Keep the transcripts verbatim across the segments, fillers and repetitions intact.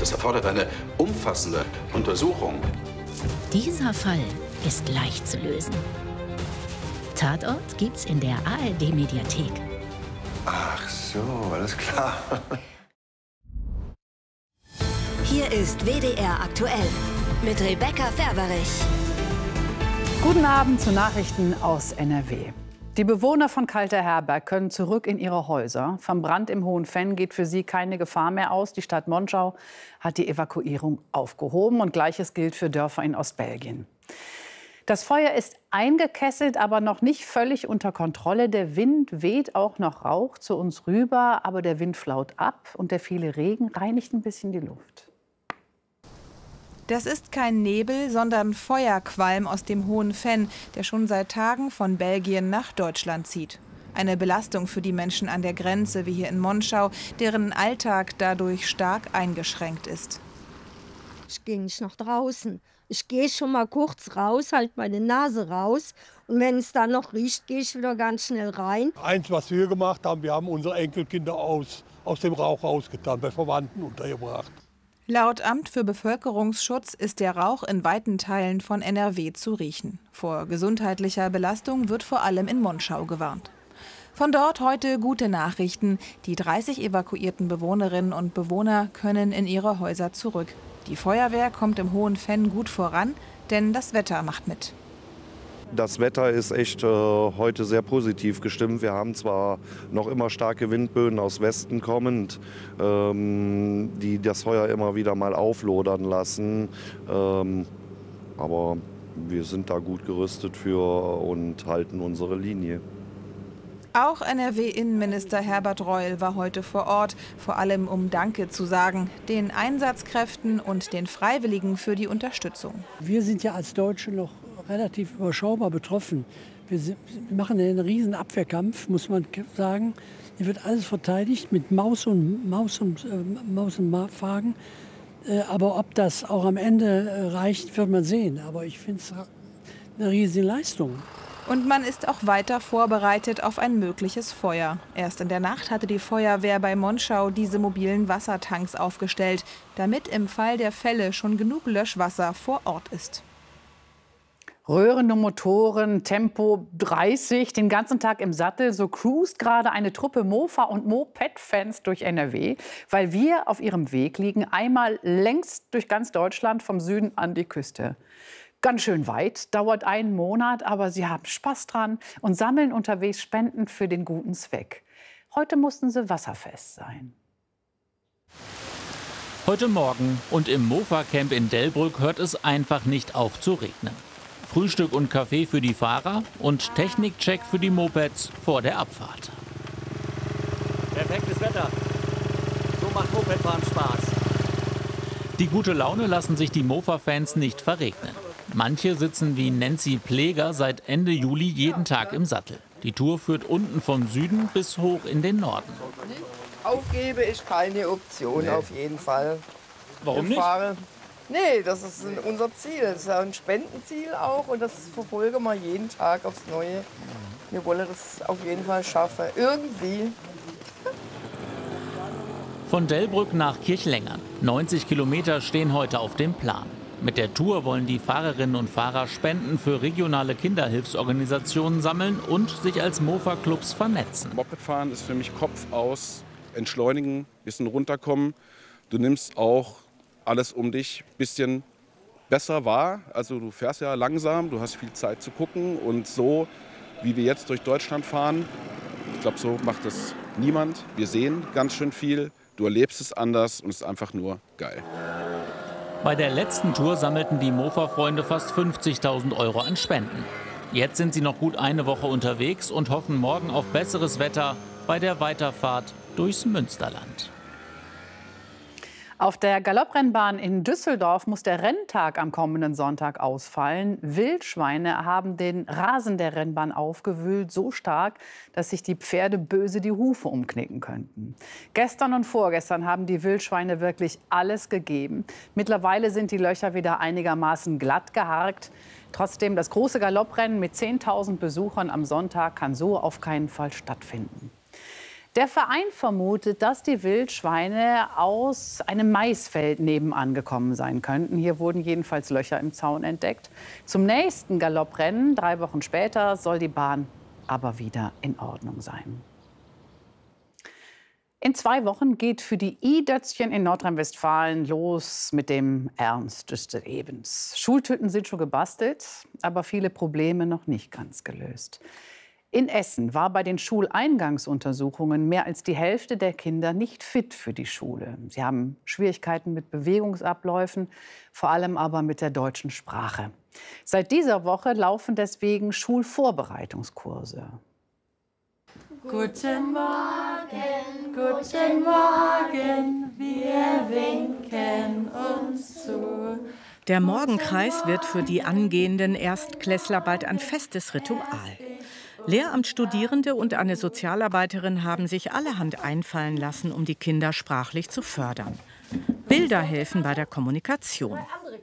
Das erfordert eine umfassende Untersuchung. Dieser Fall ist leicht zu lösen. Tatort gibt's in der A R D-Mediathek. Ach so, alles klar. Hier ist W D R aktuell mit Rebecca Ferberich. Guten Abend zu Nachrichten aus N R W. Die Bewohner von Kalteherberg können zurück in ihre Häuser. Vom Brand im Hohenfenn geht für sie keine Gefahr mehr aus. Die Stadt Monschau hat die Evakuierung aufgehoben. Und Gleiches gilt für Dörfer in Ostbelgien. Das Feuer ist eingekesselt, aber noch nicht völlig unter Kontrolle. Der Wind weht auch noch Rauch zu uns rüber, aber der Wind flaut ab und der viele Regen reinigt ein bisschen die Luft. Das ist kein Nebel, sondern Feuerqualm aus dem Hohenfenn, der schon seit Tagen von Belgien nach Deutschland zieht. Eine Belastung für die Menschen an der Grenze, wie hier in Monschau, deren Alltag dadurch stark eingeschränkt ist. Ich gehe nicht nach draußen. Ich gehe schon mal kurz raus, halte meine Nase raus. Und wenn es dann noch riecht, gehe ich wieder ganz schnell rein. Eins, was wir gemacht haben, wir haben unsere Enkelkinder aus, aus dem Rauch rausgetan, bei Verwandten untergebracht. Laut Amt für Bevölkerungsschutz ist der Rauch in weiten Teilen von N R W zu riechen. Vor gesundheitlicher Belastung wird vor allem in Monschau gewarnt. Von dort heute gute Nachrichten. Die dreißig evakuierten Bewohnerinnen und Bewohner können in ihre Häuser zurück. Die Feuerwehr kommt im Hohenfenn gut voran, denn das Wetter macht mit. Das Wetter ist echt äh, heute sehr positiv gestimmt. Wir haben zwar noch immer starke Windböen aus Westen kommend, ähm, die das Feuer immer wieder mal auflodern lassen. Ähm, aber wir sind da gut gerüstet für und halten unsere Linie. Auch N R W-Innenminister Herbert Reul war heute vor Ort, vor allem um Danke zu sagen, den Einsatzkräften und den Freiwilligen für die Unterstützung. Wir sind ja als Deutsche noch relativ überschaubar betroffen. Wir, sind, wir machen einen riesen Abwehrkampf, muss man sagen. Hier wird alles verteidigt mit Maus und Maus und äh, Maus und Magen. Äh, aber ob das auch am Ende äh, reicht, wird man sehen. Aber ich finde es eine riesige Leistung. Und man ist auch weiter vorbereitet auf ein mögliches Feuer. Erst in der Nacht hatte die Feuerwehr bei Monschau diese mobilen Wassertanks aufgestellt, damit im Fall der Fälle schon genug Löschwasser vor Ort ist. Röhrende Motoren, Tempo dreißig, den ganzen Tag im Sattel. So cruist gerade eine Truppe Mofa- und Moped-Fans durch N R W, weil wir auf ihrem Weg liegen, einmal längs durch ganz Deutschland, vom Süden an die Küste. Ganz schön weit, dauert einen Monat, aber sie haben Spaß dran und sammeln unterwegs Spenden für den guten Zweck. Heute mussten sie wasserfest sein. Heute Morgen und im Mofa-Camp in Delbrück hört es einfach nicht auf zu regnen. Frühstück und Kaffee für die Fahrer und Technikcheck für die Mopeds vor der Abfahrt. Perfektes Wetter. So macht Mopedfahren Spaß. Die gute Laune lassen sich die Mofa-Fans nicht verregnen. Manche sitzen wie Nancy Pleger seit Ende Juli jeden Tag im Sattel. Die Tour führt unten vom Süden bis hoch in den Norden. Aufgebe ist keine Option, Nee. auf jeden Fall. Warum Ich nicht? fahre- Nee, das ist unser Ziel. Das ist ja ein Spendenziel auch und das verfolgen wir jeden Tag aufs Neue. Wir wollen das auf jeden Fall schaffen. Irgendwie. Von Delbrück nach Kirchlengern. neunzig Kilometer stehen heute auf dem Plan. Mit der Tour wollen die Fahrerinnen und Fahrer Spenden für regionale Kinderhilfsorganisationen sammeln und sich als Mofa-Clubs vernetzen. Mopedfahren ist für mich Kopf aus, entschleunigen, bisschen runterkommen. Du nimmst auch alles um dich ein bisschen besser wahr. Also du fährst ja langsam, du hast viel Zeit zu gucken. Und so, wie wir jetzt durch Deutschland fahren, ich glaube, so macht das niemand. Wir sehen ganz schön viel, du erlebst es anders und es ist einfach nur geil. Bei der letzten Tour sammelten die Mofa-Freunde fast fünfzigtausend Euro an Spenden. Jetzt sind sie noch gut eine Woche unterwegs und hoffen morgen auf besseres Wetter bei der Weiterfahrt durchs Münsterland. Auf der Galopprennbahn in Düsseldorf muss der Renntag am kommenden Sonntag ausfallen. Wildschweine haben den Rasen der Rennbahn aufgewühlt, so stark, dass sich die Pferde böse die Hufe umknicken könnten. Gestern und vorgestern haben die Wildschweine wirklich alles gegeben. Mittlerweile sind die Löcher wieder einigermaßen glatt geharkt. Trotzdem, das große Galopprennen mit zehntausend Besuchern am Sonntag kann so auf keinen Fall stattfinden. Der Verein vermutet, dass die Wildschweine aus einem Maisfeld nebenan gekommen sein könnten. Hier wurden jedenfalls Löcher im Zaun entdeckt. Zum nächsten Galopprennen, drei Wochen später, soll die Bahn aber wieder in Ordnung sein. In zwei Wochen geht für die I-Dötzchen in Nordrhein-Westfalen los mit dem Ernst des Lebens. Schultüten sind schon gebastelt, aber viele Probleme noch nicht ganz gelöst. In Essen war bei den Schuleingangsuntersuchungen mehr als die Hälfte der Kinder nicht fit für die Schule. Sie haben Schwierigkeiten mit Bewegungsabläufen, vor allem aber mit der deutschen Sprache. Seit dieser Woche laufen deswegen Schulvorbereitungskurse. Guten Morgen, guten Morgen, wir winken uns zu. Der Morgenkreis wird für die angehenden Erstklässler bald ein festes Ritual. Lehramtsstudierende und eine Sozialarbeiterin haben sich allerhand einfallen lassen, um die Kinder sprachlich zu fördern. Bilder helfen bei der Kommunikation.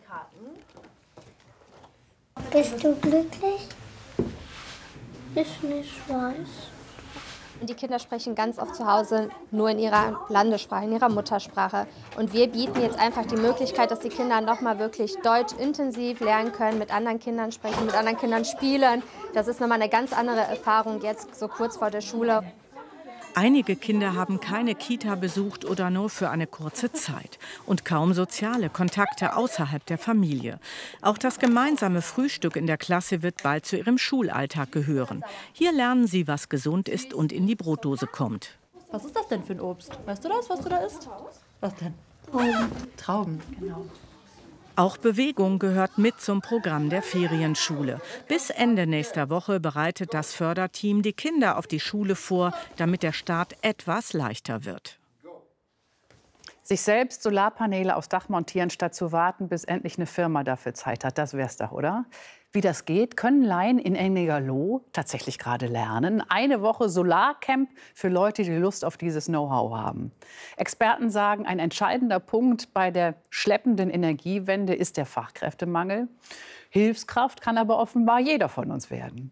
Bist du glücklich? Ich nicht weiß. Die Kinder sprechen ganz oft zu Hause nur in ihrer Landessprache, in ihrer Muttersprache. Und wir bieten jetzt einfach die Möglichkeit, dass die Kinder noch mal wirklich Deutsch intensiv lernen können, mit anderen Kindern sprechen, mit anderen Kindern spielen. Das ist nochmal eine ganz andere Erfahrung jetzt so kurz vor der Schule. Einige Kinder haben keine Kita besucht oder nur für eine kurze Zeit und kaum soziale Kontakte außerhalb der Familie. Auch das gemeinsame Frühstück in der Klasse wird bald zu ihrem Schulalltag gehören. Hier lernen sie, was gesund ist und in die Brotdose kommt. Was ist das denn für ein Obst? Weißt du das, was du da isst? Was denn? Trauben. Trauben, genau. Auch Bewegung gehört mit zum Programm der Ferienschule. Bis Ende nächster Woche bereitet das Förderteam die Kinder auf die Schule vor, damit der Start etwas leichter wird. Sich selbst Solarpaneele aufs Dach montieren, statt zu warten, bis endlich eine Firma dafür Zeit hat, das wär's doch, oder? Wie das geht, können Laien in Ennigerloh tatsächlich gerade lernen. Eine Woche Solarcamp für Leute, die Lust auf dieses Know-how haben. Experten sagen, ein entscheidender Punkt bei der schleppenden Energiewende ist der Fachkräftemangel. Hilfskraft kann aber offenbar jeder von uns werden.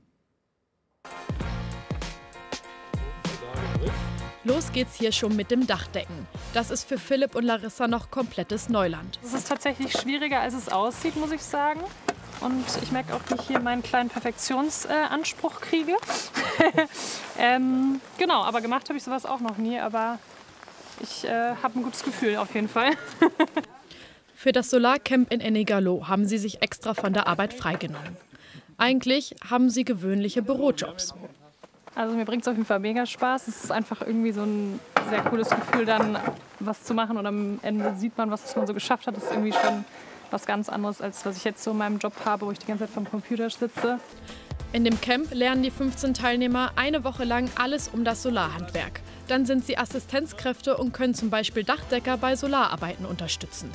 Los geht's hier schon mit dem Dachdecken. Das ist für Philipp und Larissa noch komplettes Neuland. Es ist tatsächlich schwieriger, als es aussieht, muss ich sagen. Und ich merke auch, wie ich hier meinen kleinen Perfektionsanspruch äh, kriege. ähm, genau, aber gemacht habe ich sowas auch noch nie. Aber ich äh, habe ein gutes Gefühl auf jeden Fall. Für das Solarcamp in Ennigerloh haben sie sich extra von der Arbeit freigenommen. Eigentlich haben sie gewöhnliche Bürojobs. Also mir bringt es auf jeden Fall mega Spaß. Es ist einfach irgendwie so ein sehr cooles Gefühl, dann was zu machen. Und am Ende sieht man, was man so geschafft hat. Das ist irgendwie schon was ganz anderes, als was ich jetzt so in meinem Job habe, wo ich die ganze Zeit vom Computer sitze. In dem Camp lernen die fünfzehn Teilnehmer eine Woche lang alles um das Solarhandwerk. Dann sind sie Assistenzkräfte und können zum Beispiel Dachdecker bei Solararbeiten unterstützen.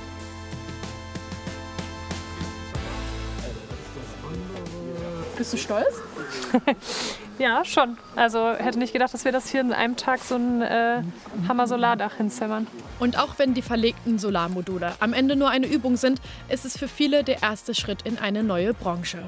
Bist du stolz? Ja, schon. Also hätte nicht gedacht, dass wir das hier in einem Tag so ein äh, Hammer-Solardach hinzimmern. Und auch wenn die verlegten Solarmodule am Ende nur eine Übung sind, ist es für viele der erste Schritt in eine neue Branche.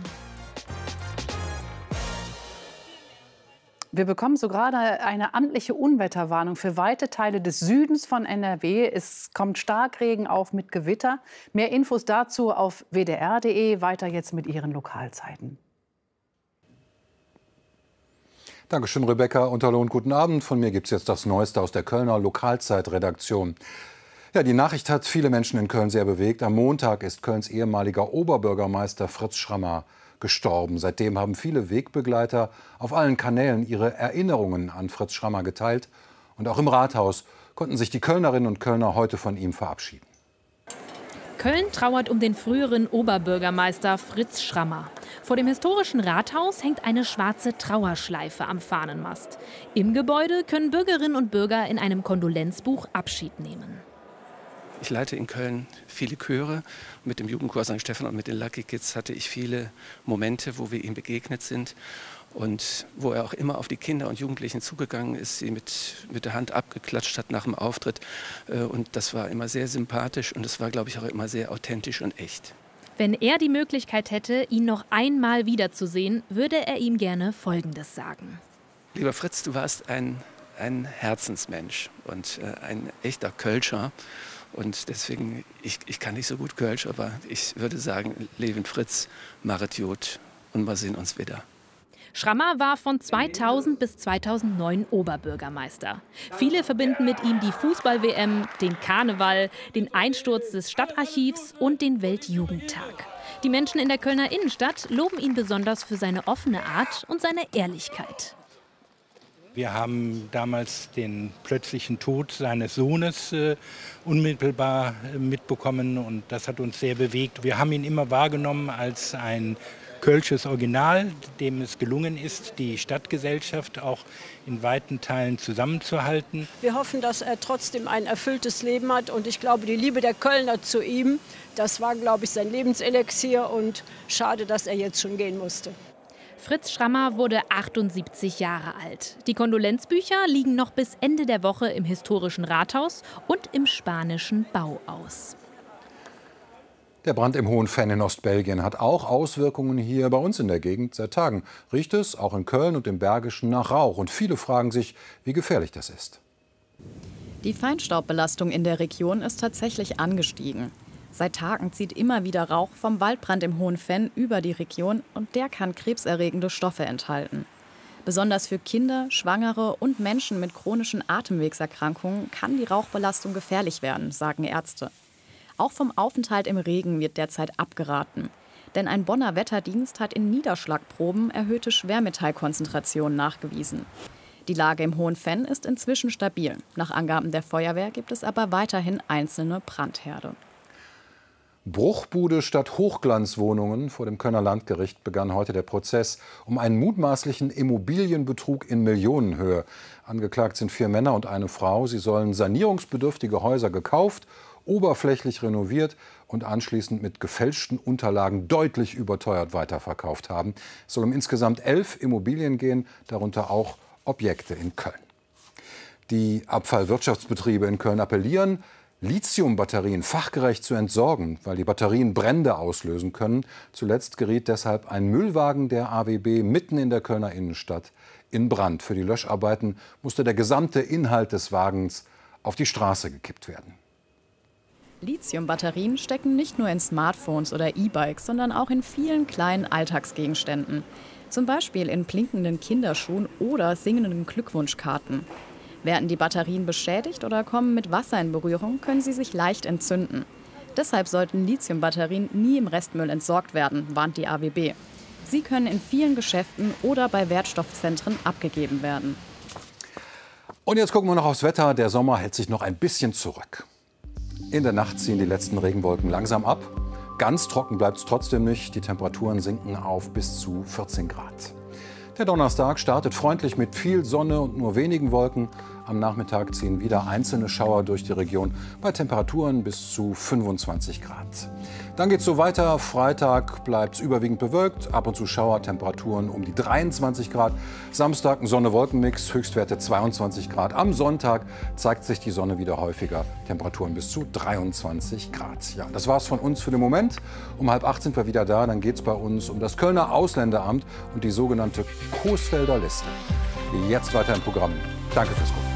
Wir bekommen so gerade eine amtliche Unwetterwarnung für weite Teile des Südens von N R W. Es kommt Starkregen auf mit Gewitter. Mehr Infos dazu auf w d r punkt d e. Weiter jetzt mit Ihren Lokalzeiten. Dankeschön, Rebecca Unterlohn. Guten Abend. Von mir gibt es jetzt das Neueste aus der Kölner Lokalzeitredaktion. Ja, die Nachricht hat viele Menschen in Köln sehr bewegt. Am Montag ist Kölns ehemaliger Oberbürgermeister Fritz Schrammer gestorben. Seitdem haben viele Wegbegleiter auf allen Kanälen ihre Erinnerungen an Fritz Schrammer geteilt. Und auch im Rathaus konnten sich die Kölnerinnen und Kölner heute von ihm verabschieden. Köln trauert um den früheren Oberbürgermeister Fritz Schrammer. Vor dem historischen Rathaus hängt eine schwarze Trauerschleife am Fahnenmast. Im Gebäude können Bürgerinnen und Bürger in einem Kondolenzbuch Abschied nehmen. Ich leite in Köln viele Chöre. Mit dem Jugendchor Sankt Stephan und mit den Lucky Kids hatte ich viele Momente, wo wir ihm begegnet sind. Und wo er auch immer auf die Kinder und Jugendlichen zugegangen ist, sie mit, mit der Hand abgeklatscht hat nach dem Auftritt. Und das war immer sehr sympathisch und es war, glaube ich, auch immer sehr authentisch und echt. Wenn er die Möglichkeit hätte, ihn noch einmal wiederzusehen, würde er ihm gerne Folgendes sagen. Lieber Fritz, du warst ein, ein Herzensmensch und äh, ein echter Kölscher. Und deswegen, ich, ich kann nicht so gut Kölsch, aber ich würde sagen, Levin Fritz, Maret Jod und wir sehen uns wieder. Schrammer war von zweitausend bis zweitausendneun Oberbürgermeister. Viele verbinden mit ihm die Fußball-W M, den Karneval, den Einsturz des Stadtarchivs und den Weltjugendtag. Die Menschen in der Kölner Innenstadt loben ihn besonders für seine offene Art und seine Ehrlichkeit. Wir haben damals den plötzlichen Tod seines Sohnes äh, unmittelbar äh, mitbekommen und das hat uns sehr bewegt. Wir haben ihn immer wahrgenommen als ein kölsches Original, dem es gelungen ist, die Stadtgesellschaft auch in weiten Teilen zusammenzuhalten. Wir hoffen, dass er trotzdem ein erfülltes Leben hat und ich glaube, die Liebe der Kölner zu ihm, das war, glaube ich, sein Lebenselixier und schade, dass er jetzt schon gehen musste. Fritz Schrammer wurde achtundsiebzig Jahre alt. Die Kondolenzbücher liegen noch bis Ende der Woche im historischen Rathaus und im spanischen Bauhaus. Der Brand im Hohen Venn in Ostbelgien hat auch Auswirkungen hier bei uns in der Gegend. Seit Tagen riecht es, auch in Köln und im Bergischen, nach Rauch. Und viele fragen sich, wie gefährlich das ist. Die Feinstaubbelastung in der Region ist tatsächlich angestiegen. Seit Tagen zieht immer wieder Rauch vom Waldbrand im Hohen Venn über die Region und der kann krebserregende Stoffe enthalten. Besonders für Kinder, Schwangere und Menschen mit chronischen Atemwegserkrankungen kann die Rauchbelastung gefährlich werden, sagen Ärzte. Auch vom Aufenthalt im Regen wird derzeit abgeraten. Denn ein Bonner Wetterdienst hat in Niederschlagproben erhöhte Schwermetallkonzentrationen nachgewiesen. Die Lage im Hohen Venn ist inzwischen stabil. Nach Angaben der Feuerwehr gibt es aber weiterhin einzelne Brandherde. Bruchbude statt Hochglanzwohnungen. Vor dem Kölner Landgericht begann heute der Prozess um einen mutmaßlichen Immobilienbetrug in Millionenhöhe. Angeklagt sind vier Männer und eine Frau. Sie sollen sanierungsbedürftige Häuser gekauft, oberflächlich renoviert und anschließend mit gefälschten Unterlagen deutlich überteuert weiterverkauft haben. Es soll um insgesamt elf Immobilien gehen, darunter auch Objekte in Köln. Die Abfallwirtschaftsbetriebe in Köln appellieren, Lithiumbatterien fachgerecht zu entsorgen, weil die Batterien Brände auslösen können. Zuletzt geriet deshalb ein Müllwagen der A W B mitten in der Kölner Innenstadt in Brand. Für die Löscharbeiten musste der gesamte Inhalt des Wagens auf die Straße gekippt werden. Lithiumbatterien stecken nicht nur in Smartphones oder E-Bikes, sondern auch in vielen kleinen Alltagsgegenständen. Zum Beispiel in blinkenden Kinderschuhen oder singenden Glückwunschkarten. Werden die Batterien beschädigt oder kommen mit Wasser in Berührung, können sie sich leicht entzünden. Deshalb sollten Lithiumbatterien nie im Restmüll entsorgt werden, warnt die A W B. Sie können in vielen Geschäften oder bei Wertstoffzentren abgegeben werden. Und jetzt gucken wir noch aufs Wetter. Der Sommer hält sich noch ein bisschen zurück. In der Nacht ziehen die letzten Regenwolken langsam ab. Ganz trocken bleibt es trotzdem nicht. Die Temperaturen sinken auf bis zu vierzehn Grad. Der Donnerstag startet freundlich mit viel Sonne und nur wenigen Wolken. Am Nachmittag ziehen wieder einzelne Schauer durch die Region bei Temperaturen bis zu fünfundzwanzig Grad. Dann geht es so weiter. Freitag bleibt es überwiegend bewölkt, ab und zu Schauer, Temperaturen um die dreiundzwanzig Grad. Samstag ein Sonne-Wolken-Mix, Höchstwerte zweiundzwanzig Grad. Am Sonntag zeigt sich die Sonne wieder häufiger, Temperaturen bis zu dreiundzwanzig Grad. Ja, das war's von uns für den Moment. Um halb acht sind wir wieder da. Dann geht es bei uns um das Kölner Ausländeramt und die sogenannte Coesfelder Liste. Jetzt weiter im Programm. Danke fürs Gucken.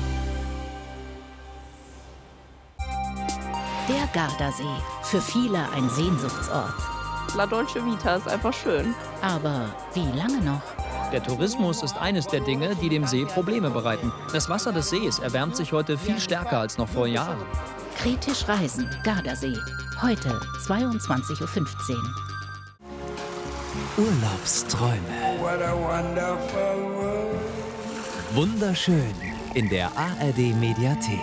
Der Gardasee, für viele ein Sehnsuchtsort. La Dolce Vita ist einfach schön. Aber wie lange noch? Der Tourismus ist eines der Dinge, die dem See Probleme bereiten. Das Wasser des Sees erwärmt sich heute viel stärker als noch vor Jahren. Kritisch reisen, Gardasee. Heute zweiundzwanzig Uhr fünfzehn. Urlaubsträume. What a wonderful world. Wunderschön in der A R D Mediathek.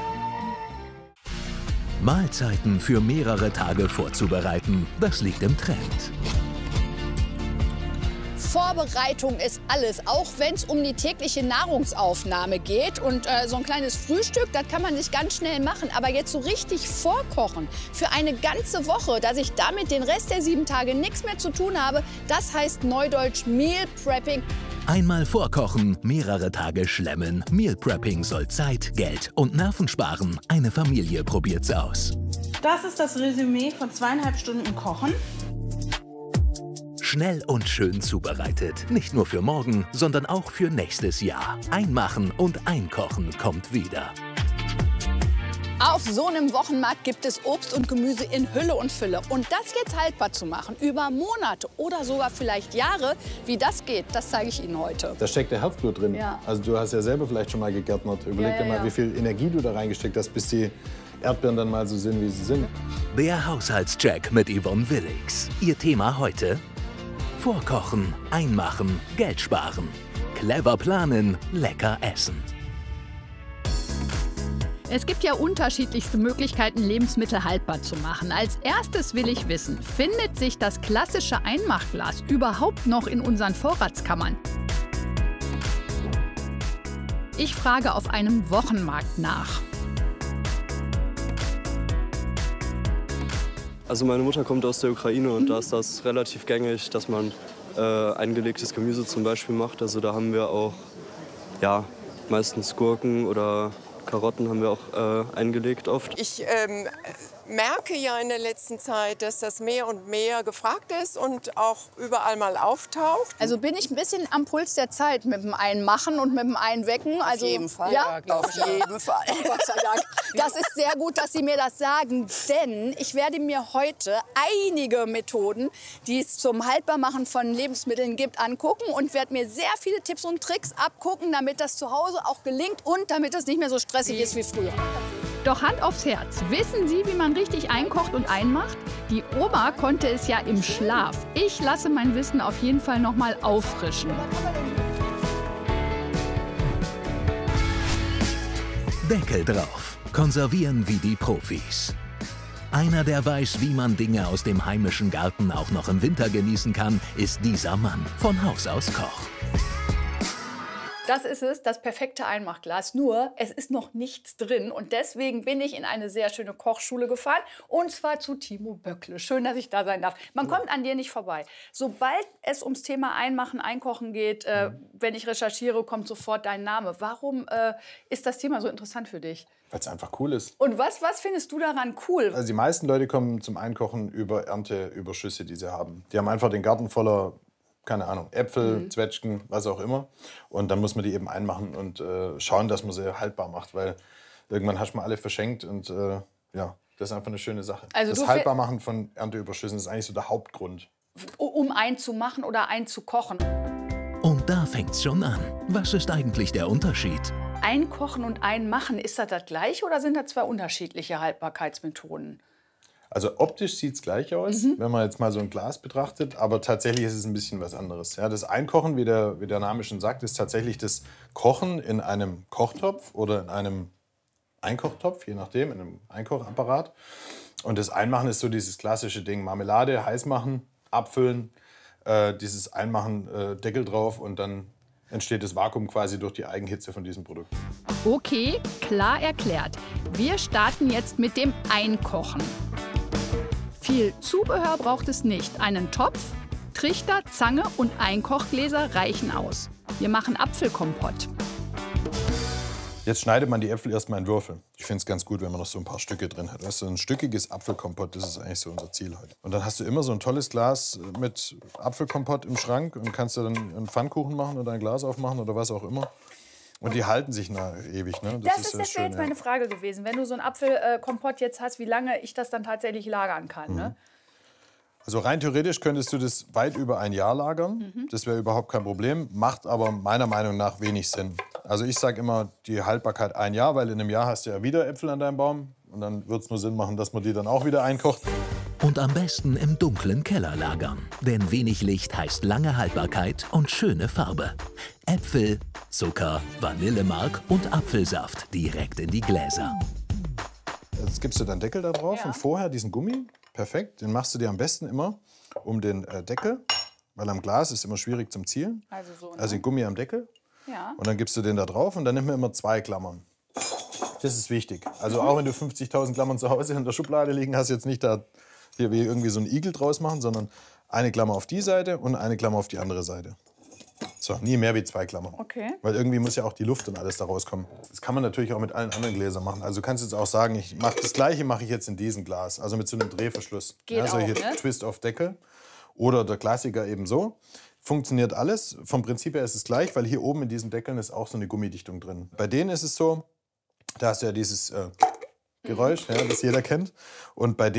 Mahlzeiten für mehrere Tage vorzubereiten, das liegt im Trend. Vorbereitung ist alles, auch wenn es um die tägliche Nahrungsaufnahme geht. Und äh, so ein kleines Frühstück, das kann man sich ganz schnell machen. Aber jetzt so richtig vorkochen für eine ganze Woche, dass ich damit den Rest der sieben Tage nichts mehr zu tun habe, das heißt neudeutsch Meal Prepping. Einmal vorkochen, mehrere Tage schlemmen. Meal Prepping soll Zeit, Geld und Nerven sparen. Eine Familie probiert's aus. Das ist das Resümee von zweieinhalb Stunden Kochen. Schnell und schön zubereitet. Nicht nur für morgen, sondern auch für nächstes Jahr. Einmachen und einkochen kommt wieder. Auf so einem Wochenmarkt gibt es Obst und Gemüse in Hülle und Fülle. Und das jetzt haltbar zu machen, über Monate oder sogar vielleicht Jahre, wie das geht, das zeige ich Ihnen heute. Da steckt der Herzblut drin. Ja. Also du hast ja selber vielleicht schon mal gegärtnert. Überleg Ja, dir ja, mal, ja. wie viel Energie du da reingesteckt hast, bis die Erdbeeren dann mal so sind, wie sie sind. Der Haushaltscheck mit Yvonne Willix. Ihr Thema heute? Vorkochen, einmachen, Geld sparen. Clever planen, lecker essen. Es gibt ja unterschiedlichste Möglichkeiten, Lebensmittel haltbar zu machen. Als erstes will ich wissen, findet sich das klassische Einmachglas überhaupt noch in unseren Vorratskammern? Ich frage auf einem Wochenmarkt nach. Also meine Mutter kommt aus der Ukraine und da ist das relativ gängig, dass man äh, eingelegtes Gemüse zum Beispiel macht. Also da haben wir auch ja, meistens Gurken oder Karotten haben wir auch äh, eingelegt oft. Ich ähm, merke ja in der letzten Zeit, dass das mehr und mehr gefragt ist und auch überall mal auftaucht. Also bin ich ein bisschen am Puls der Zeit mit dem Einmachen und mit dem Einwecken. Also, jeden Fall. Ja, Ja, auf jeden Fall. Gott sei Dank. Das ist sehr gut, dass Sie mir das sagen, denn ich werde mir heute einige Methoden, die es zum Haltbarmachen von Lebensmitteln gibt, angucken und werde mir sehr viele Tipps und Tricks abgucken, damit das zu Hause auch gelingt und damit es nicht mehr so stressig ist wie früher. Doch Hand aufs Herz, wissen Sie, wie man richtig einkocht und einmacht? Die Oma konnte es ja im Schlaf. Ich lasse mein Wissen auf jeden Fall noch mal auffrischen. Deckel drauf. Konservieren wie die Profis. Einer, der weiß, wie man Dinge aus dem heimischen Garten auch noch im Winter genießen kann, ist dieser Mann. Von Haus aus Koch. Das ist es, das perfekte Einmachglas. Nur, es ist noch nichts drin. Und deswegen bin ich in eine sehr schöne Kochschule gefahren. Und zwar zu Timo Böckle. Schön, dass ich da sein darf. Man kommt an dir nicht vorbei. Sobald es ums Thema Einmachen, Einkochen geht, äh, mhm. wenn ich recherchiere, kommt sofort dein Name. Warum äh, ist das Thema so interessant für dich? Weil es einfach cool ist. Und was, was findest du daran cool? Also die meisten Leute kommen zum Einkochen über Ernteüberschüsse, die sie haben. Die haben einfach den Garten voller, keine Ahnung, Äpfel, mhm. Zwetschgen, was auch immer. Und dann muss man die eben einmachen und äh, schauen, dass man sie haltbar macht. Weil irgendwann hast du mal alle verschenkt und äh, ja, das ist einfach eine schöne Sache. Also das Haltbarmachen von Ernteüberschüssen ist eigentlich so der Hauptgrund. Um einzumachen oder einzukochen. Und da fängt's schon an. Was ist eigentlich der Unterschied? Einkochen und Einmachen, ist das das gleiche oder sind das zwei unterschiedliche Haltbarkeitsmethoden? Also optisch sieht es gleich aus, mhm. wenn man jetzt mal so ein Glas betrachtet, aber tatsächlich ist es ein bisschen was anderes. Ja, das Einkochen, wie der, wie der Name schon sagt, ist tatsächlich das Kochen in einem Kochtopf oder in einem Einkochtopf, je nachdem, in einem Einkochapparat. Und das Einmachen ist so dieses klassische Ding, Marmelade heiß machen, abfüllen, äh, dieses Einmachen, äh, Deckel drauf und dann entsteht das Vakuum quasi durch die Eigenhitze von diesem Produkt. Okay, klar erklärt. Wir starten jetzt mit dem Einkochen. Viel Zubehör braucht es nicht. Einen Topf, Trichter, Zange und Einkochgläser reichen aus. Wir machen Apfelkompott. Jetzt schneidet man die Äpfel erstmal in Würfel. Ich finde es ganz gut, wenn man noch so ein paar Stücke drin hat. Weißt du, ein stückiges Apfelkompott, das ist eigentlich so unser Ziel heute. Und dann hast du immer so ein tolles Glas mit Apfelkompott im Schrank und kannst du dann einen Pfannkuchen machen oder ein Glas aufmachen oder was auch immer. Und die halten sich na, ewig. Ne? Das, das ist, ist das wäre jetzt meine Frage gewesen. Wenn du so einen Apfelkompott jetzt hast, wie lange ich das dann tatsächlich lagern kann. Mhm. Ne? Also rein theoretisch könntest du das weit über ein Jahr lagern. Mhm. Das wäre überhaupt kein Problem, macht aber meiner Meinung nach wenig Sinn. Also ich sage immer die Haltbarkeit ein Jahr, weil in einem Jahr hast du ja wieder Äpfel an deinem Baum. Und dann wird es nur Sinn machen, dass man die dann auch wieder einkocht. Und am besten im dunklen Keller lagern. Denn wenig Licht heißt lange Haltbarkeit und schöne Farbe. Äpfel, Zucker, Vanillemark und Apfelsaft direkt in die Gläser. Jetzt gibst du deinen Deckel da drauf Ja. und vorher diesen Gummi. Perfekt, den machst du dir am besten immer um den äh, Deckel, weil am Glas ist immer schwierig zum Zielen. Also so, ne? Also den Gummi am Deckel. Ja. Und dann gibst du den da drauf und dann nimmt man immer zwei Klammern. Das ist wichtig. Also auch wenn du fünfzigtausend Klammern zu Hause in der Schublade liegen hast, jetzt nicht da hier wie irgendwie so einen Igel draus machen, sondern eine Klammer auf die Seite und eine Klammer auf die andere Seite. So, nie mehr wie zwei Klammern. Okay. Weil irgendwie muss ja auch die Luft und alles da rauskommen. Das kann man natürlich auch mit allen anderen Gläsern machen. Also du kannst jetzt auch sagen, ich mache das Gleiche mache ich jetzt in diesem Glas. Also mit so einem Drehverschluss. Geht ja, solche auch, ne? Twist-off-Deckel. Oder der Klassiker eben so. Funktioniert alles. Vom Prinzip her ist es gleich, weil hier oben in diesen Deckeln ist auch so eine Gummidichtung drin. Bei denen ist es so, da hast du ja dieses äh, Geräusch, ja, das jeder kennt. Und bei denen